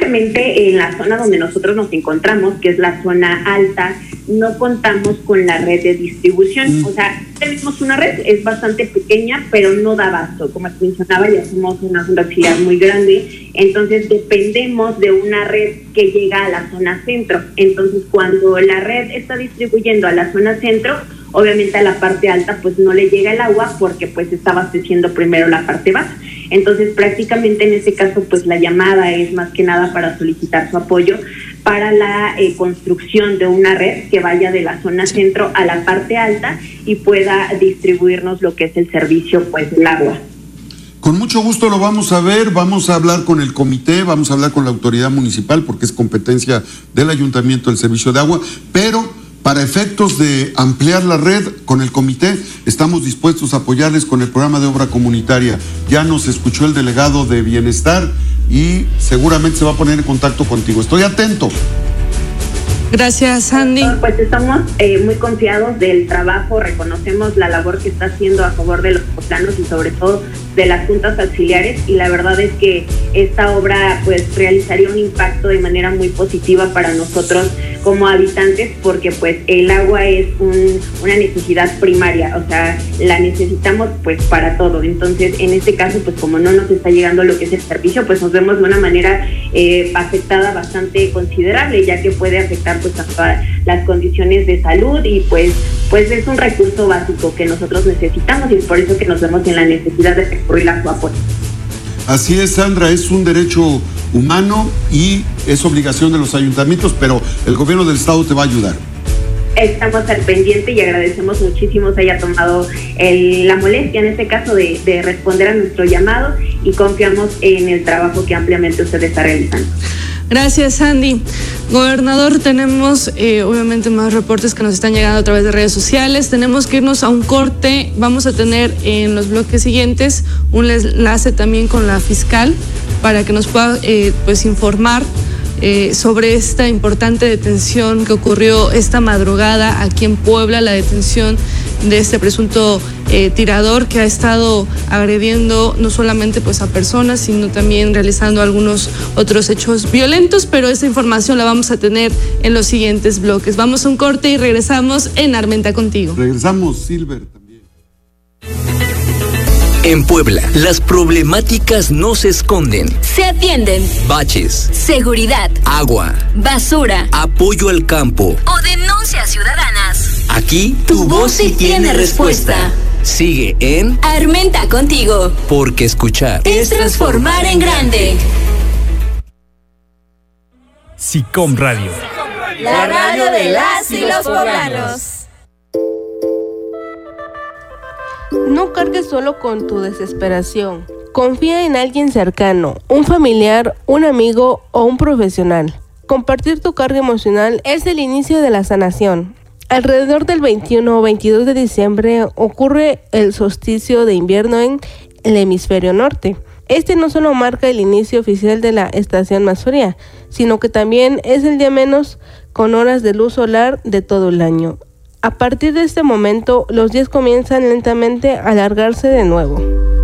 Obviamente en la zona donde nosotros nos encontramos, que es la zona alta, no contamos con la red de distribución. O sea, tenemos una red, es bastante pequeña, pero no da abasto. Como mencionaba, ya somos una zona auxiliar muy grande, entonces dependemos de una red que llega a la zona centro. Entonces, cuando la red está distribuyendo a la zona centro, obviamente a la parte alta pues no le llega el agua porque pues está abasteciendo primero la parte baja. Entonces, prácticamente en este caso, pues la llamada es más que nada para solicitar su apoyo para la construcción de una red que vaya de la zona centro a la parte alta y pueda distribuirnos lo que es el servicio, pues el agua. Con mucho gusto lo vamos a ver, vamos a hablar con el comité, vamos a hablar con la autoridad municipal porque es competencia del ayuntamiento del servicio de agua, pero para efectos de ampliar la red con el comité, estamos dispuestos a apoyarles con el programa de obra comunitaria. Ya nos escuchó el delegado de Bienestar y seguramente se va a poner en contacto contigo. Estoy atento. Gracias, Sandy. Pues estamos muy confiados del trabajo, reconocemos la labor que está haciendo a favor de los poblanos y sobre todo de las juntas auxiliares, y la verdad es que esta obra pues realizaría un impacto de manera muy positiva para nosotros como habitantes, porque pues el agua es una necesidad primaria, o sea, la necesitamos pues para todo. Entonces, en este caso, pues como no nos está llegando lo que es el servicio, pues nos vemos de una manera afectada bastante considerable, ya que puede afectar pues a todas las condiciones de salud y pues es un recurso básico que nosotros necesitamos, y es por eso que nos vemos en la necesidad de recurrir a su apoyo. Así es, Sandra, es un derecho humano y es obligación de los ayuntamientos, pero el gobierno del estado te va a ayudar. Estamos al pendiente y agradecemos muchísimo se haya tomado la molestia en este caso de responder a nuestro llamado, y confiamos en el trabajo que ampliamente usted está realizando. Gracias, Sandy. Gobernador, tenemos obviamente más reportes que nos están llegando a través de redes sociales. Tenemos que irnos a un corte. Vamos a tener en los bloques siguientes un enlace también con la fiscal para que nos pueda pues informar sobre esta importante detención que ocurrió esta madrugada aquí en Puebla, la detención de este presunto tirador que ha estado agrediendo no solamente pues a personas, sino también realizando algunos otros hechos violentos, pero esta información la vamos a tener en los siguientes bloques. Vamos a un corte y regresamos en Armenta Contigo. Regresamos, Silver, también. En Puebla, las problemáticas no se esconden. Se atienden. Baches, seguridad, agua, basura, apoyo al campo o denuncias ciudadanas. Aquí tu voz sí tiene respuesta. Sigue en Armenta Contigo. Porque escuchar es transformar en grande. SICOM Radio. La radio de las y los poblanos. No cargues solo con tu desesperación. Confía en alguien cercano, un familiar, un amigo o un profesional. Compartir tu carga emocional es el inicio de la sanación. Alrededor del 21 o 22 de diciembre ocurre el solsticio de invierno en el hemisferio norte. Este no solo marca el inicio oficial de la estación más fría, sino que también es el día menos con horas de luz solar de todo el año. A partir de este momento, los días comienzan lentamente a alargarse de nuevo.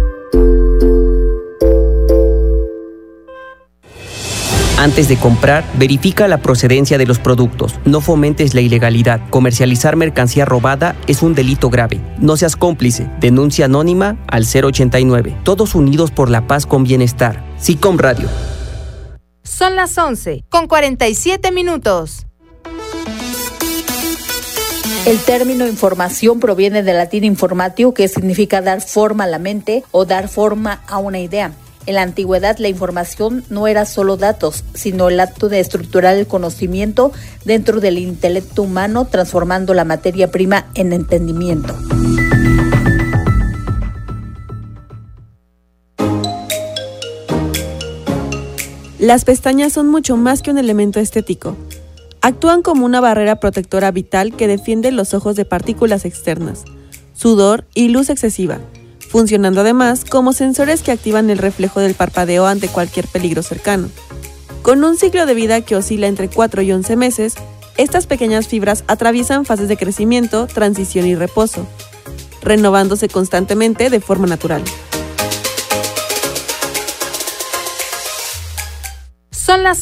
Antes de comprar, verifica la procedencia de los productos. No fomentes la ilegalidad. Comercializar mercancía robada es un delito grave. No seas cómplice. Denuncia anónima al 089. Todos unidos por la paz con bienestar. SICOM Radio. Son las 11:47. El término información proviene del latín informatio, que significa dar forma a la mente o dar forma a una idea. En la antigüedad, la información no era solo datos, sino el acto de estructurar el conocimiento dentro del intelecto humano, transformando la materia prima en entendimiento. Las pestañas son mucho más que un elemento estético. Actúan como una barrera protectora vital que defiende los ojos de partículas externas, sudor y luz excesiva, funcionando además como sensores que activan el reflejo del parpadeo ante cualquier peligro cercano. Con un ciclo de vida que oscila entre 4 y 11 meses, estas pequeñas fibras atraviesan fases de crecimiento, transición y reposo, renovándose constantemente de forma natural. Son las